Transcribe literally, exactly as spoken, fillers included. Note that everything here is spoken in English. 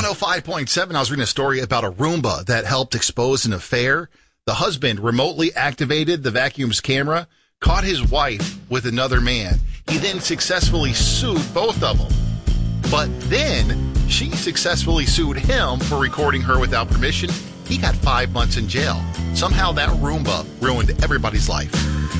one oh five point seven, I was reading a story about a Roomba that helped expose an affair. The husband remotely activated the vacuum's camera, caught his wife with another man. He then successfully sued both of them. But then she successfully sued him for recording her without permission. He got five months in jail. Somehow that Roomba ruined everybody's life.